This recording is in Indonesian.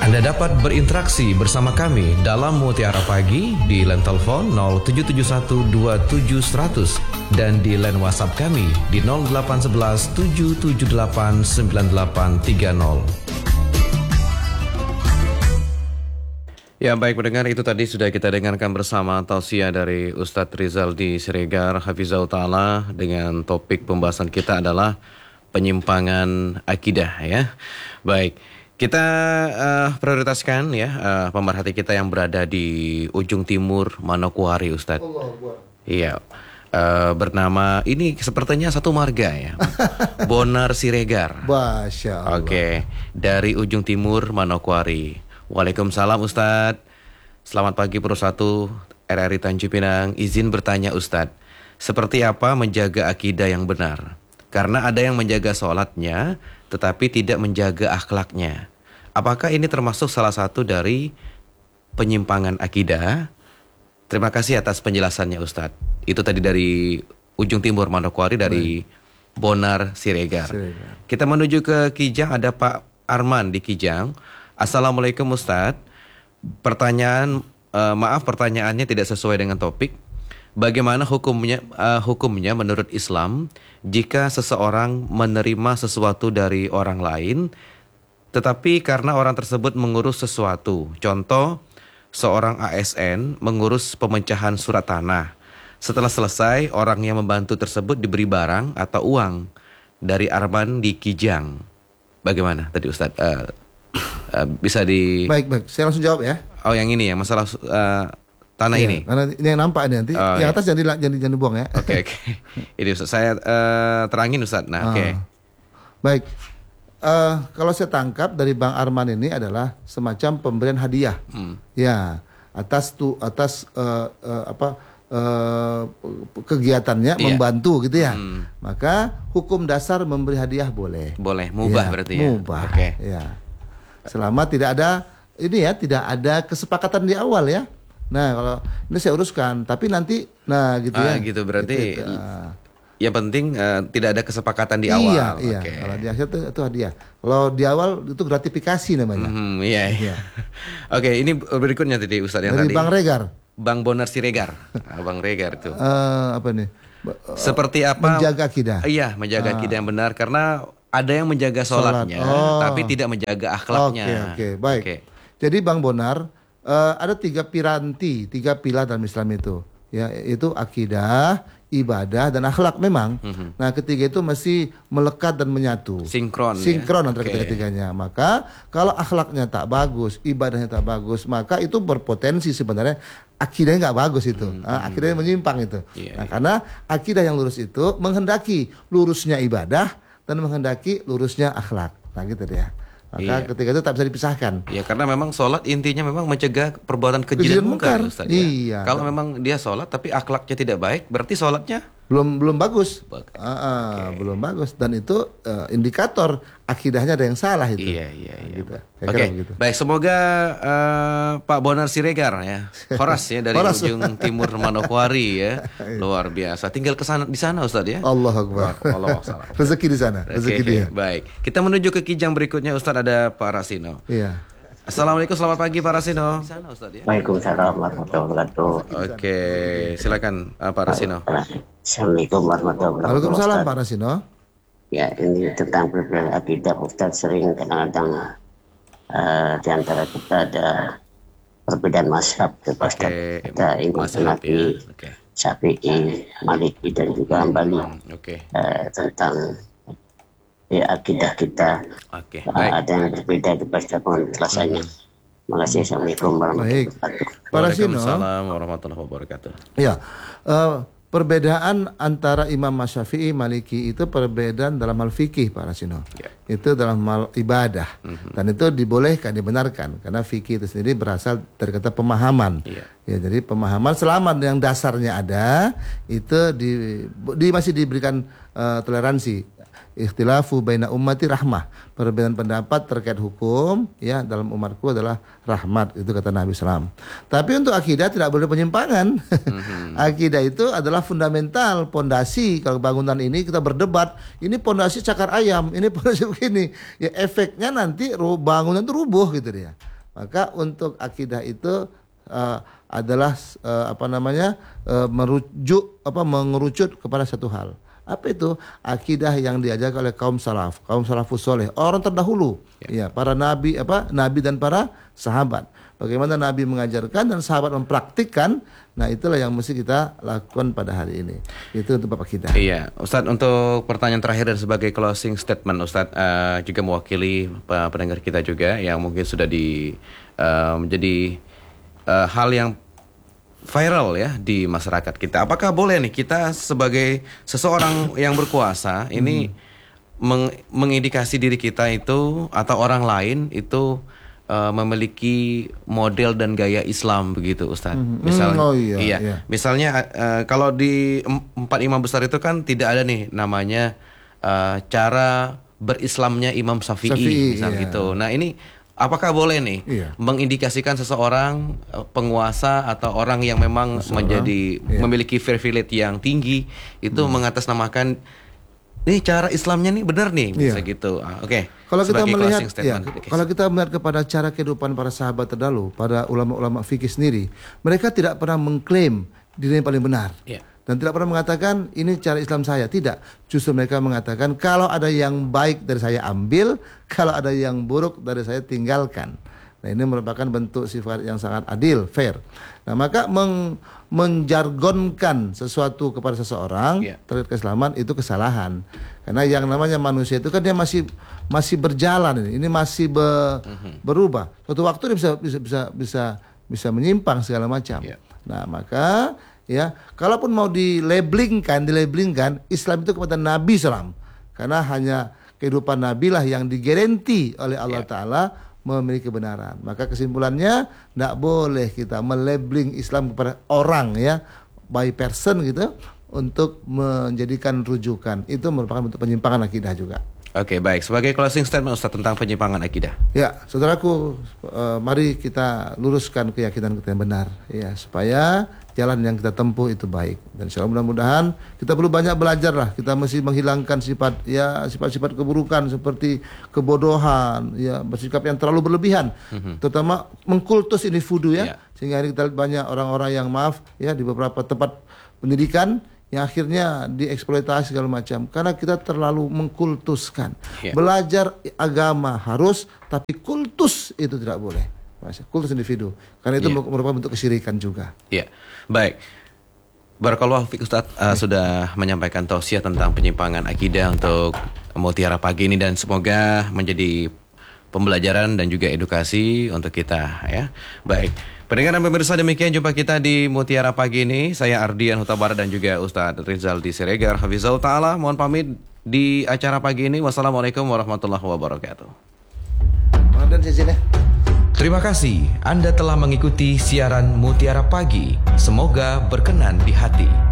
Anda dapat berinteraksi bersama kami dalam Mutiara Pagi di line telepon 07712700 dan di line WhatsApp kami di 0811 778 9830. Ya baik pendengar, itu tadi sudah kita dengarkan bersama tausiah dari Ustadz Rizaldi Siregar Hafizahul Ta'ala dengan topik pembahasan kita adalah penyimpangan akidah ya. Baik, kita prioritaskan ya pemerhati kita yang berada di ujung timur Manokwari Ustadz. Iya. Bernama ini sepertinya satu marga ya. Bonar Siregar. Masya Allah. Oke, dari ujung timur Manokwari. Waalaikumsalam Ustadz. Selamat pagi Pro 1 RRI Tanjung Pinang. Izin bertanya Ustadz, seperti apa menjaga akidah yang benar? Karena ada yang menjaga sholatnya tetapi tidak menjaga akhlaknya. Apakah ini termasuk salah satu dari penyimpangan akidah? Terima kasih atas penjelasannya Ustadz. Itu tadi dari ujung timur Manokwari dari Bonar Siregar. Kita menuju ke Kijang, ada Pak Arman di Kijang. Assalamualaikum Ustadz. Pertanyaannya tidak sesuai dengan topik. Bagaimana hukumnya menurut Islam jika seseorang menerima sesuatu dari orang lain, tetapi karena orang tersebut mengurus sesuatu, contoh seorang ASN mengurus pemecahan surat tanah. Setelah selesai, orang yang membantu tersebut diberi barang atau uang. Dari Arman di Kijang. Bagaimana tadi Ustadz? Bisa di... Baik, saya langsung jawab ya. Oh yang ini ya, masalah tanah ini. Karena ini yang nampak nanti, yang atas jangan dibuang ya. Oke. Ini Ustaz, saya terangin Ustaz. Nah, oke. Baik, kalau saya tangkap dari Bang Arman ini adalah semacam pemberian hadiah. Ya, atas kegiatannya membantu gitu ya. Maka hukum dasar memberi hadiah boleh. Boleh, mubah ya, berarti ya. Mubah. Oke. Ya. Selama tidak ada tidak ada kesepakatan di awal ya. Nah, kalau ini saya uruskan, tapi nanti gitu ya. Gitu berarti yang penting tidak ada kesepakatan di awal. Iya. Okay. Kalau di akhir itu hadiah. Kalau di awal itu gratifikasi namanya. Iya. Oke, ini berikutnya tadi Ustaz yang dari tadi. Bang Regar. Bang Bonar Siregar. Bang Regar itu. Apa nih? Seperti apa? Menjaga akidah. Iya, menjaga akidah yang benar karena ada yang menjaga sholatnya, tapi tidak menjaga akhlaknya. Oke, baik. Okay. Jadi Bang Bonar, ada 3 pilar dalam Islam itu, ya, itu akidah, ibadah, dan akhlak memang. Nah, ketiga itu mesti melekat dan menyatu. Sinkron antara ketiga-tiganya. Maka kalau akhlaknya tak bagus, ibadahnya tak bagus, maka itu berpotensi sebenarnya akidahnya nggak bagus itu. Akidahnya menyimpang itu. Nah, karena akidah yang lurus itu menghendaki lurusnya ibadah dan menghendaki lurusnya akhlak. Nah gitu dia. Maka ketiga itu tak bisa dipisahkan. Iya, karena memang sholat intinya memang mencegah perbuatan keji dan mungkar, Ustaz. Iya. Kalau memang dia sholat tapi akhlaknya tidak baik, berarti sholatnya belum bagus. Belum bagus, dan itu indikator akidahnya ada yang salah itu. Iya. Gitu. Oke. Baik, semoga Pak Bonar Siregar ya, Horas ya dari ujung timur Manokwari ya. Luar biasa. Tinggal di sana Ustaz ya. Allah Akbar. Rezeki di sana, rezeki dia. Baik. Kita menuju ke Kijang berikutnya Ustaz, ada Pak Rasino. Iya. Assalamualaikum, selamat pagi Pak Rasino. Waalaikumsalam warahmatullahi wabarakatuh. Oke, silakan Pak Rasino. Assalamualaikum warahmatullahi wabarakatuh. Waalaikumsalam Pak Rasino. Ya, ini tentang perbedaan akidah. Ustaz sering kadang-kadang di antara kita ada perbedaan mazhab. Kita ikut Nabi, Syafi'i, Maliki, dan juga Hambali tentang akidah kita. Ada yang berbeda di penjelasannya. Terima kasih. Assalamualaikum warahmatullahi wabarakatuh. Waalaikumsalam warahmatullahi wabarakatuh. Ya, perbedaan antara Imam Syafi'i, Maliki itu perbedaan dalam hal fikih Pak Rasino. Itu dalam hal ibadah. Dan itu dibolehkan, dibenarkan, karena fikih itu sendiri berasal dari kata pemahaman. Ya, jadi pemahaman selama yang dasarnya ada, itu masih diberikan toleransi. Ikhtilafu baina ummati rahmah. Perbedaan pendapat terkait hukum ya dalam umatku adalah rahmat, itu kata Nabi SAW. Tapi untuk akidah tidak boleh penyimpangan. Akidah itu adalah fundamental, pondasi. Kalau bangunan ini kita berdebat, ini pondasi cakar ayam, ini pondasi begini. Ya efeknya nanti bangunan itu rubuh gitu dia. Maka untuk akidah itu adalah mengerucut kepada satu hal. Apa itu? Akidah yang diajarkan oleh kaum salafus soleh, orang terdahulu, ya, para nabi, nabi dan para sahabat. Bagaimana nabi mengajarkan dan sahabat mempraktikkan, nah itulah yang mesti kita lakukan pada hari ini. Itu untuk bab akidah. Iya, Ustadz, untuk pertanyaan terakhir dan sebagai closing statement, Ustadz juga mewakili pendengar kita juga yang mungkin sudah menjadi hal yang viral ya di masyarakat kita. Apakah boleh nih kita sebagai seseorang yang berkuasa ini mengindikasi diri kita itu atau orang lain itu memiliki model dan gaya Islam begitu, Ustadz? Misalnya, misalnya kalau di 4 imam besar itu kan tidak ada nih namanya cara berislamnya Imam Syafi'i misal gitu. Nah ini apakah boleh nih mengindikasikan seseorang penguasa atau orang yang memang memiliki privilege yang tinggi itu mengatasnamakan nih cara Islamnya nih benar nih bisa gitu. Oke. Kalau kita melihat kalau kita melihat kepada cara kehidupan para sahabat terdahulu, para ulama-ulama fikih sendiri, mereka tidak pernah mengklaim dirinya paling benar. Dan tidak pernah mengatakan ini cara Islam saya, tidak. Justru mereka mengatakan kalau ada yang baik dari saya ambil, kalau ada yang buruk dari saya tinggalkan. Nah ini merupakan bentuk sifat yang sangat adil, fair. Nah maka menjargonkan sesuatu kepada seseorang terkait keislaman itu kesalahan. Karena yang namanya manusia itu kan dia masih berjalan, ini masih berubah. Suatu waktu dia bisa menyimpang segala macam. Nah maka ya, kalaupun mau dilabelingkan Islam itu kepada Nabi SAW, karena hanya kehidupan Nabi lah yang digaranti oleh Allah Ta'ala memiliki kebenaran. Maka kesimpulannya tidak boleh kita melabeling Islam kepada orang ya, by person gitu, untuk menjadikan rujukan. Itu merupakan bentuk penyimpangan akidah juga. Oke, baik. Sebagai closing statement Ustaz tentang penyimpangan akidah. Ya, saudaraku, mari kita luruskan keyakinan kita yang benar ya, supaya jalan yang kita tempuh itu baik. Dan insyaallah mudah-mudahan kita perlu banyak belajar lah. Kita mesti menghilangkan sifat-sifat keburukan seperti kebodohan, ya, bersikap yang terlalu berlebihan, terutama mengkultus individu ya. Sehingga hari kita lihat banyak orang-orang yang di beberapa tempat pendidikan yang akhirnya dieksploitasi segala macam karena kita terlalu mengkultuskan. Belajar agama harus, tapi kultus itu tidak boleh. Kultus individu, karena itu merupakan bentuk kesyirikan juga. Baik. Barakallahu fiik Ustaz sudah menyampaikan tausiah tentang penyimpangan akidah untuk Mutiara Pagi ini, dan semoga menjadi pembelajaran dan juga edukasi untuk kita ya. Baik. Pendengar dan pemirsa, demikian jumpa kita di Mutiara Pagi ini. Saya Ardian Huta Barat dan juga Ustadz Rizaldi Siregar Hafizahullah Ta'ala. Mohon pamit di acara pagi ini. Wassalamualaikum warahmatullahi wabarakatuh. Terima kasih Anda telah mengikuti siaran Mutiara Pagi. Semoga berkenan di hati.